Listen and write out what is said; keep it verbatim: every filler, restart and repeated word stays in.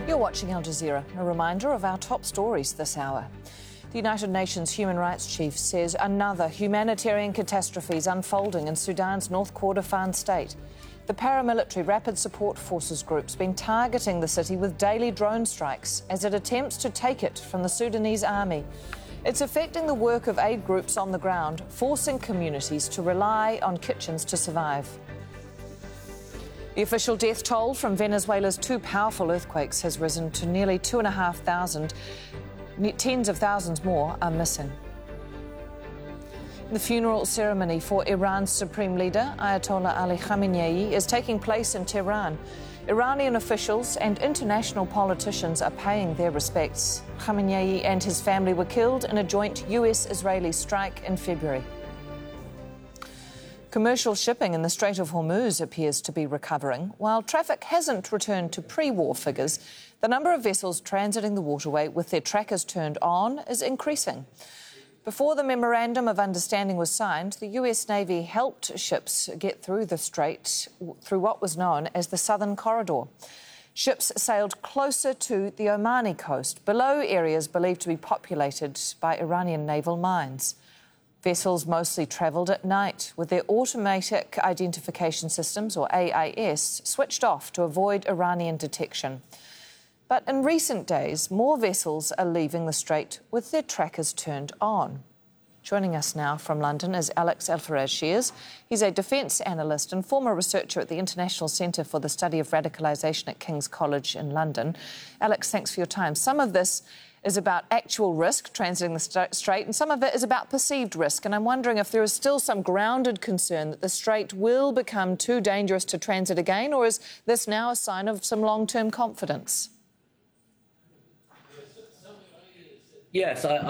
You're watching Al Jazeera. A reminder of our top stories this hour. The United Nations Human Rights Chief says another humanitarian catastrophe is unfolding in Sudan's North Kordofan state. The paramilitary Rapid Support Forces group's been targeting the city with daily drone strikes as it attempts to take it from the Sudanese army. It's affecting the work of aid groups on the ground, forcing communities to rely on kitchens to survive. The official death toll from Venezuela's two powerful earthquakes has risen to nearly two and a half thousand. Tens of thousands more are missing. The funeral ceremony for Iran's supreme leader, Ayatollah Ali Khamenei, is taking place in Tehran. Iranian officials and international politicians are paying their respects. Khamenei and his family were killed in a joint U S-Israeli strike in February. Commercial shipping in the Strait of Hormuz appears to be recovering. While traffic hasn't returned to pre-war figures, the number of vessels transiting the waterway with their trackers turned on is increasing. Before the Memorandum of Understanding was signed, the U S Navy helped ships get through the strait through what was known as the Southern Corridor. Ships sailed closer to the Omani coast, below areas believed to be populated by Iranian naval mines. Vessels mostly travelled at night, with their automatic identification systems, or A I S, switched off to avoid Iranian detection. But in recent days, more vessels are leaving the strait with their trackers turned on. Joining us now from London is Alex Alferez-Shears. He's a defence analyst and former researcher at the International Centre for the Study of Radicalisation at King's College in London. Alex, thanks for your time. Some of this is about actual risk, transiting the strait, and some of it is about perceived risk. And I'm wondering if there is still some grounded concern that the strait will become too dangerous to transit again, or is this now a sign of some long-term confidence? Yes, I,